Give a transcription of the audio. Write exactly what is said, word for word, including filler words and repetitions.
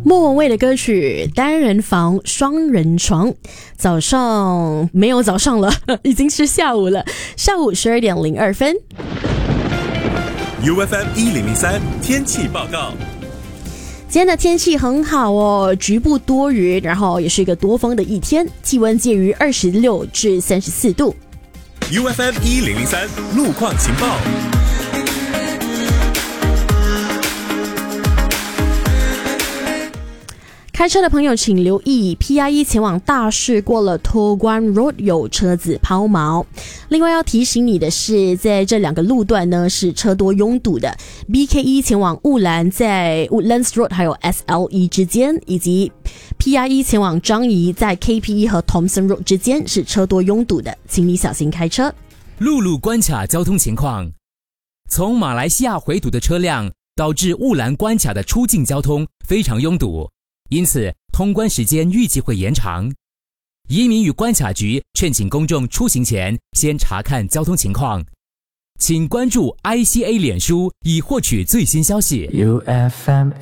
莫文蔚的歌曲《单人房双人床》，早上没有早上了，已经是下午了，下午十二点零二分。 U F M 一零零三天气报告。 今天的天气很好哦，局部多云，然后也是一个多风的一天，气温介于二十六至三十四度。 U F M 一零零三路况情报。 开车的朋友请留意 P I E 前往大市过了托关 Road 有车子抛锚。另外要提醒你的是，在这两个路段呢是车多拥堵的， B K E 前往雾兰在 Woodlands Road 还有 S L E 之间，以及 P I E 前往樟宜在 K P E 和 Thomson Road 之间是车多拥堵的，请你小心开车。 陆路关卡交通情况，从马来西亚回堵的车辆导致雾兰关卡的出境交通非常拥堵，因此通关时间预计会延长。移民与关卡局劝请公众出行前先查看交通情况，请关注 I C A 脸书以获取最新消息。 U F M